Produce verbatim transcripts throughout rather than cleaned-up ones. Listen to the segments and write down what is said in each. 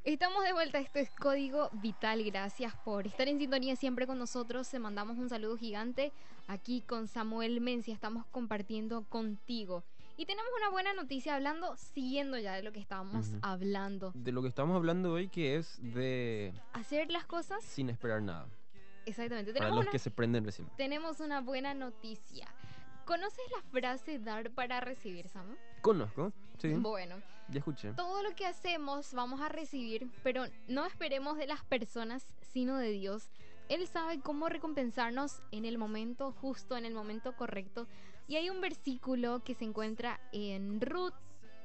Estamos de vuelta, esto es Código Vital, gracias por estar en sintonía siempre con nosotros, te mandamos un saludo gigante aquí con Samuel Mencia, estamos compartiendo contigo y tenemos una buena noticia hablando, siguiendo ya de lo que estábamos Ujú. hablando, De lo que estamos hablando hoy, que es de hacer las cosas, sin esperar nada, exactamente, para tenemos los una, que se prenden recién. tenemos una buena noticia. ¿Conoces la frase dar para recibir, Samu? Conozco, sí, Bueno, ya escuché. todo lo que hacemos vamos a recibir, pero no esperemos de las personas, sino de Dios. Él sabe cómo recompensarnos en el momento justo, en el momento correcto. Y hay un versículo que se encuentra en Ruth,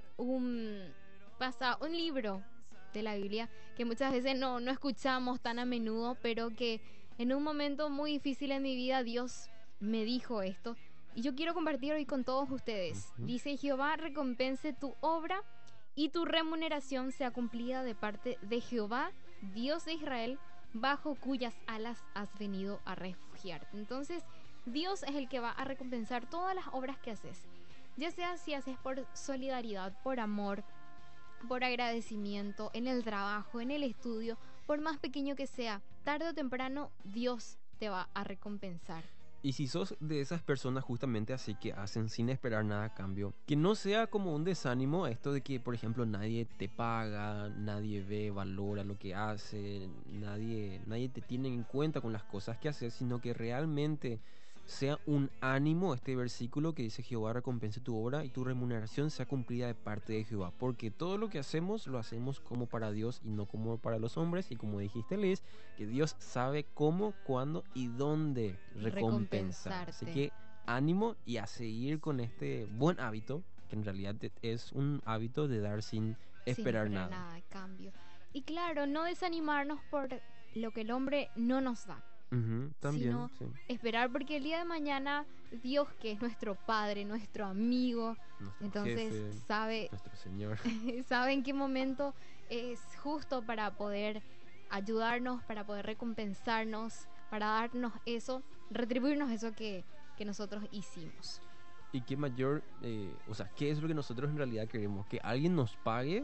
un, pasa, un libro de la Biblia que muchas veces no, no escuchamos tan a menudo, pero que en un momento muy difícil en mi vida Dios me dijo esto. Y yo quiero compartir hoy con todos ustedes. Ujú. Dice: Jehová recompense tu obra y tu remuneración sea cumplida de parte de Jehová, Dios de Israel, bajo cuyas alas has venido a refugiarte. Entonces, Dios es el que va a recompensar todas las obras que haces. Ya sea si haces por solidaridad, por amor, por agradecimiento, en el trabajo, en el estudio, por más pequeño que sea, tarde o temprano Dios te va a recompensar. Y si sos de esas personas justamente así que hacen sin esperar nada a cambio, que no sea como un desánimo esto de que, por ejemplo, nadie te paga, nadie ve, valora lo que hace, nadie, nadie te tiene en cuenta con las cosas que haces, sino que realmente sea un ánimo este versículo que dice: Jehová recompense tu obra y tu remuneración sea cumplida de parte de Jehová, porque todo lo que hacemos lo hacemos como para Dios y no como para los hombres, y como dijiste, Liz, que Dios sabe cómo, cuándo y dónde recompensar. Así Recompensarte. que ánimo y a seguir con este buen hábito, que en realidad te- es un hábito de dar sin Sin esperar esperar nada. nada de cambio. Y claro, no desanimarnos por lo que el hombre no nos da, Ujú, también, sino sí. esperar, porque el día de mañana Dios, que es nuestro Padre, nuestro amigo, Nuestro entonces jefe, sabe, nuestro Señor. sabe en qué momento es justo para poder ayudarnos, para poder recompensarnos, para darnos eso, retribuirnos eso que, que nosotros hicimos. Y qué mayor, eh, o sea, ¿qué es lo que nosotros en realidad queremos? ¿Que alguien nos pague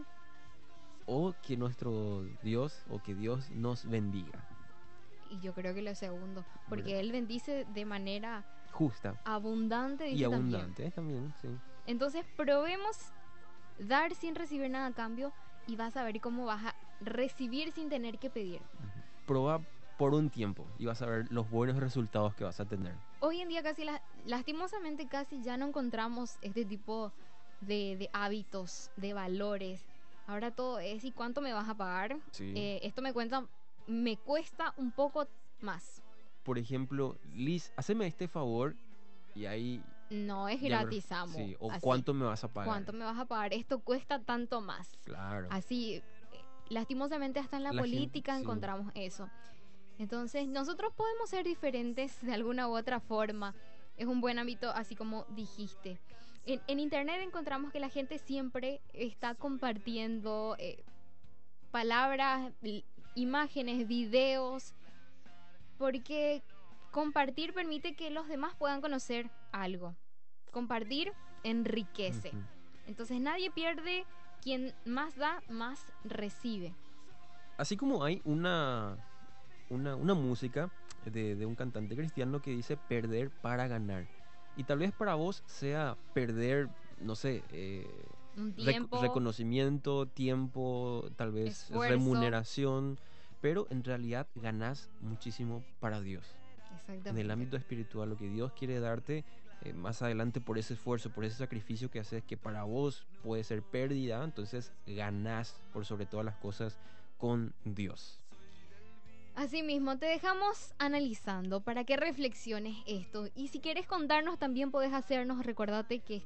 o que nuestro Dios o que Dios nos bendiga? Y yo creo que lo segundo, ¿Verdad? porque Él bendice de manera Justa abundante, y dice también. abundante, ¿eh? También, sí. Entonces probemos dar sin recibir nada a cambio y vas a ver cómo vas a recibir sin tener que pedir. Proba por un tiempo y vas a ver los buenos resultados que vas a tener. Hoy en día casi, la- lastimosamente casi ya no encontramos este tipo de, de hábitos, de valores. Ahora todo es: ¿y cuánto me vas a pagar? Sí. Eh, esto me cuenta, me cuesta un poco más. Por ejemplo, Liz, haceme este favor y ahí No es ya me... ref- gratis, amo. Sí, o Así. cuánto me vas a pagar. ¿Cuánto me vas a pagar? Esto cuesta tanto más. Claro. Así, eh, lastimosamente hasta en la La gente, política sí. encontramos eso. Entonces, nosotros podemos ser diferentes de alguna u otra forma. Es un buen ámbito, así como dijiste. En, en internet encontramos que la gente siempre está compartiendo eh, palabras, l- imágenes, videos, porque compartir permite que los demás puedan conocer algo. Compartir enriquece. Ujú. Entonces nadie pierde, quien más da, más recibe. Así como hay una, una, una música de, de un cantante cristiano que dice perder para ganar. Y tal vez para vos sea perder, no sé, eh, Un rec- tiempo, reconocimiento, tiempo, tal vez esfuerzo. remuneración, pero en realidad ganás muchísimo para Dios. En el Exactamente. ámbito espiritual, lo que Dios quiere darte eh, más adelante por ese esfuerzo, por ese sacrificio que haces, que para vos puede ser pérdida, entonces ganás por sobre todas las cosas con Dios. Asimismo, te dejamos analizando para que reflexiones esto. Y si quieres contarnos, también puedes hacernos. Recordate que